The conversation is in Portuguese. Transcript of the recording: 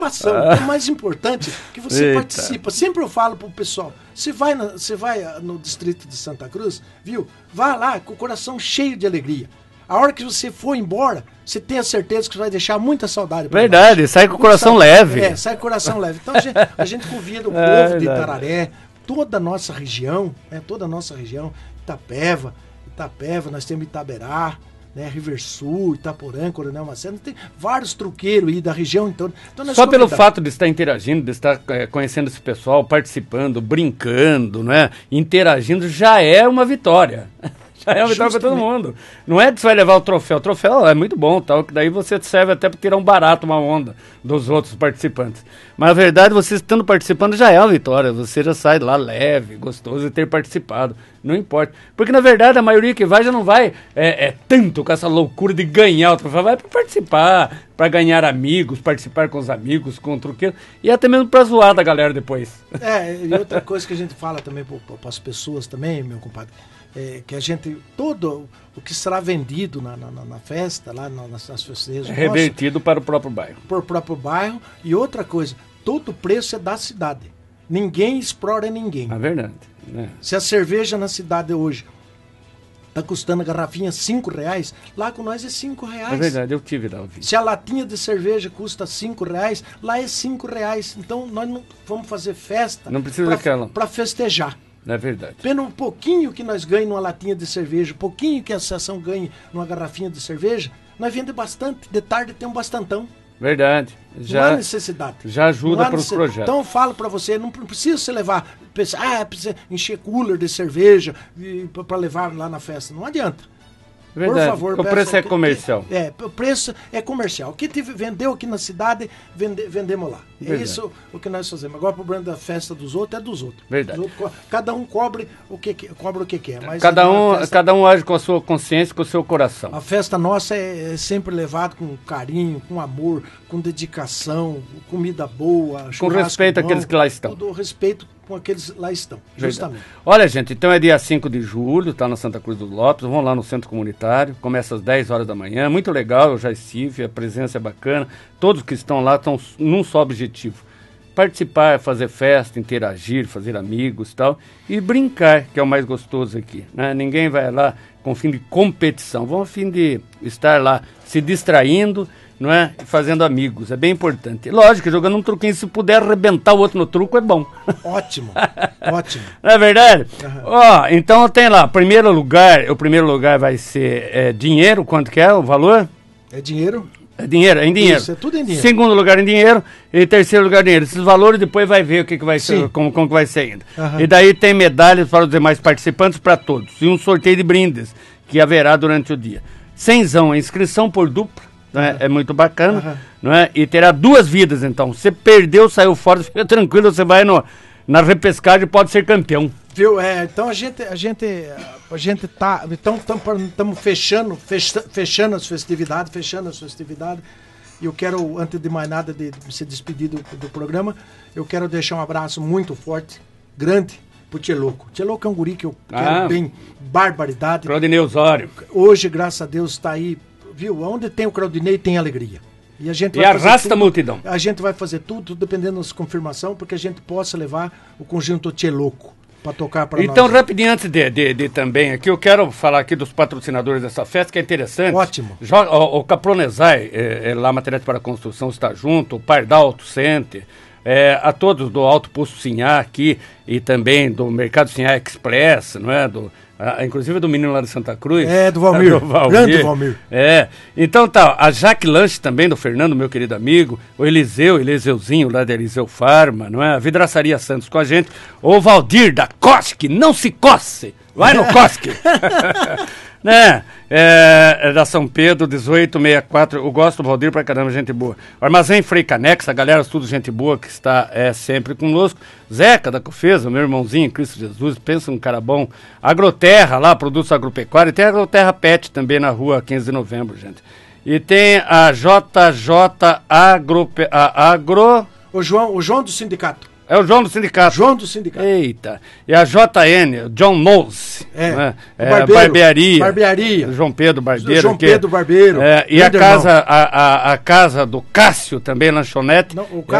O mais importante é que você participa. Sempre eu falo pro pessoal, você vai no distrito de Santa Cruz, viu? Vá lá com o coração cheio de alegria. A hora que você for embora, você tem a certeza que você vai deixar muita saudade. Verdade, sai com o coração leve. Sai com o coração leve. Então a gente convida o povo de Itararé, toda a nossa região, Itapeva, nós temos Itaberá, né, Riversul, Itaporã, Coronel Macedo, tem vários truqueiros aí da região. Então só pelo fato de estar interagindo, de estar conhecendo esse pessoal, participando, brincando, né, interagindo, já é uma vitória. Já é uma vitória para todo mundo. Não é que você vai levar o troféu. O troféu é muito bom, tal, que daí você serve até para tirar um barato, uma onda dos outros participantes. Mas na verdade, você estando participando já é uma vitória. Você já sai lá leve, gostoso de ter participado. Não importa. Porque na verdade a maioria que vai já não vai tanto com essa loucura de ganhar o troféu. Vai para participar, para ganhar amigos, participar com os amigos, com o truqueiro. E até mesmo para zoar da galera depois. E outra coisa que a gente fala também para as pessoas também, meu compadre, que a gente, todo o que será vendido na festa, lá nas festejos, é revertido para o próprio bairro. Para o próprio bairro. E outra coisa, todo o preço é da cidade. Ninguém explora ninguém. É verdade. Né? Se a cerveja na cidade hoje está custando a garrafinha R$5, lá com nós é R$5. É verdade, eu tive lá. Se a latinha de cerveja custa R$5, lá é R$5. Então nós não vamos fazer festa para festejar. É verdade. Pelo pouquinho que nós ganhamos numa latinha de cerveja, pouquinho que a associação ganhe numa garrafinha de cerveja, nós vendemos bastante. De tarde tem um bastantão. Verdade. Não há necessidade. Já ajuda para os projetos. Então eu falo para você, não precisa você levar, precisa encher cooler de cerveja para levar lá na festa. Não adianta. Verdade. Por favor, o preço é comercial. O preço é comercial. O que vendeu aqui na cidade, vendemos lá. Verdade. É isso o que nós fazemos. Agora o problema da festa dos outros é dos outros. Verdade. Cada um cobre o que quer. Mas cada um age com a sua consciência, com o seu coração. A festa nossa é sempre levada com carinho, com amor, com dedicação, comida boa. Com respeito àqueles que lá estão. Todo respeito com aqueles lá estão, justamente. Verdade. Olha, gente, então é dia 5 de julho, tá na Santa Cruz do Lopes, vão lá no Centro Comunitário, começa às 10 horas da manhã, muito legal, eu já estive, a presença é bacana, todos que estão lá estão num só objetivo, participar, fazer festa, interagir, fazer amigos e tal, e brincar, que é o mais gostoso aqui, né? Ninguém vai lá com fim de competição, vão a fim de estar lá se distraindo, não é? Fazendo amigos, é bem importante. Lógico, jogando um truquinho, se puder arrebentar o outro no truco, é bom. Ótimo, ótimo. Não é verdade? Ó, então tem lá, o primeiro lugar vai ser dinheiro, quanto que é o valor? É dinheiro? É dinheiro, é em dinheiro. Isso, é tudo em dinheiro. Segundo lugar em dinheiro e terceiro lugar em dinheiro. Esses valores depois vai ver o que vai ser, como que vai ser ainda. E daí tem medalhas para os demais participantes, para todos. E um sorteio de brindes, que haverá durante o dia. Cenzão, a inscrição por dupla. Né? É muito bacana, não é? E terá 2 vidas, então. Você perdeu, saiu fora, fica tranquilo, você vai na repescagem e pode ser campeão. Viu? Então a gente tá. Então estamos fechando as festividades, E eu quero, antes de mais nada, de se despedir do programa, eu quero deixar um abraço muito forte, grande, pro Tcheloco. Tcheloco é um guri que eu quero bem, barbaridade. Claudinei Osório. Hoje, graças a Deus, está aí. Viu? Onde tem o Claudinei tem alegria. E a gente arrasta a multidão. A gente vai fazer tudo dependendo das confirmação, porque a gente possa levar o conjunto Tcheloco para tocar para nós. Então, rapidinho, antes de também aqui, eu quero falar aqui dos patrocinadores dessa festa, que é interessante. Ótimo. O Capronesai, lá Materiais para Construção, está junto, o Pardal Auto Center, a todos do Alto Posto Sinhá aqui e também do Mercado Sinhá Express, não é? Inclusive do menino lá de Santa Cruz. Do Valmir. Grande Valmir. Então tá, a Jaque Lanche também, do Fernando, meu querido amigo, o Eliseuzinho lá da Eliseu Farma, não é? A Vidraçaria Santos com a gente, o Valdir da Cosque, não se coce, vai no Cosque. Né? Da São Pedro, 1864. Eu gosto do Valdir pra caramba, gente boa. O Armazém Frei Canex, a galera, tudo gente boa que está sempre conosco. Zeca da Cofesa, meu irmãozinho, Cristo Jesus, pensa um cara bom. Agroterra lá, produtos agropecuários. Tem a Agroterra Pet também na rua 15 de novembro, gente. E tem a JJ Agro. O João do sindicato. É o João do sindicato. João do sindicato. Eita. E a JN, John Knowles. É. Barbearia. João Pedro Barbeiro. João Pedro Barbeiro. E a casa do Cássio também, lanchonete. Não,